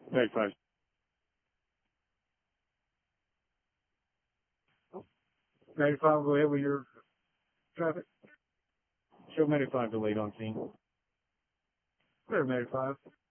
Medic 5. Medic 5, go ahead with your traffic. Show Medic 5 delayed on scene. Clear Medic 5.